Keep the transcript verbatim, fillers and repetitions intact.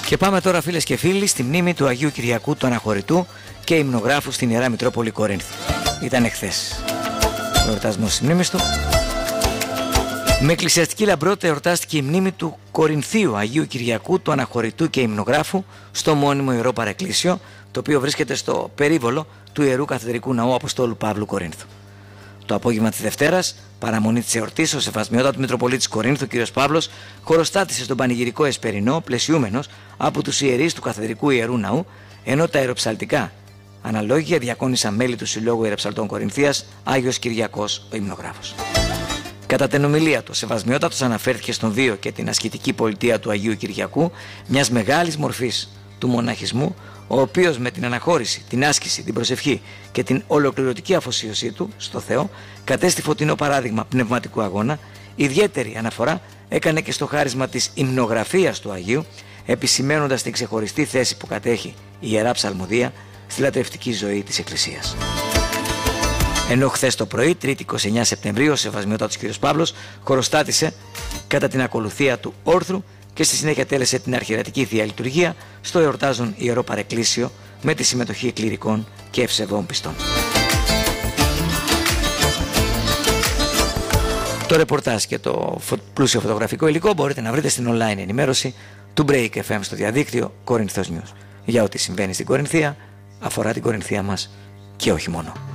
Και πάμε τώρα, φίλες και φίλοι, στη μνήμη του Αγίου Κυριακού του Αναχωρητού και υμνογράφου στην Ιερά Μητρόπολη Κορίνθου. Ήταν εχθές ο εορτασμός της μνήμης του. Με εκκλησιαστική λαμπρότητα εορτάστηκε η μνήμη του Κορινθίου Αγίου Κυριακού του Αναχωρητού και υμνογράφου στο μόνιμο Ιερό Παρεκκλήσιο, το οποίο βρίσκεται στο περίβολο του Ιερού Καθεδρικού Ναού Αποστόλου Παύλου Κορίνθου. Το απόγευμα της Δευτέρας, παραμονή της εορτής, ο Σεβασμιότατος Μητροπολίτης Κορίνθου κ. Παύλος χοροστάτησε στον πανηγυρικό εσπερινό, πλαισιούμενος από τους ιερείς του Καθεδρικού Ιερού Ναού, ενώ τα αεροψαλτικά αναλόγια διακόνησαν μέλη του Συλλόγου Ιεραψαλτών Κορινθίας Άγιος Κυριακός ο υμνογράφος. Κατά την ομιλία του, ο Σεβασμιότατος αναφέρθηκε στον βίο και την ασκητική πολιτεία του Αγίου Κυριακού, μιας μεγάλης μορφής του μοναχισμού, ο οποίος με την αναχώρηση, την άσκηση, την προσευχή και την ολοκληρωτική αφοσίωσή του στο Θεό κατέστη φωτεινό παράδειγμα πνευματικού αγώνα. Ιδιαίτερη αναφορά έκανε και στο χάρισμα της υμνογραφίας του Αγίου, επισημαίνοντας την ξεχωριστή θέση που κατέχει η Ιερά Ψαλμοδία στη λατρευτική ζωή της Εκκλησίας. Ενώ χθες το πρωί, Τρίτη είκοσι εννέα Σεπτεμβρίου, ο Σεβασμιότατος κ. Παύλος χοροστάτησε κατά την ακολουθία του όρθρου και στη συνέχεια τέλεσε την αρχιερατική Θεία Λειτουργία στο εορτάζον Ιερό Παρεκκλήσιο με τη συμμετοχή κληρικών και ευσεβών πιστών. Το ρεπορτάζ και το πλούσιο φωτογραφικό υλικό μπορείτε να βρείτε στην online ενημέρωση του Break εφ εμ στο διαδίκτυο Κορινθός News. Για ό,τι συμβαίνει στην Κορινθία, αφορά την Κορινθία μας και όχι μόνο.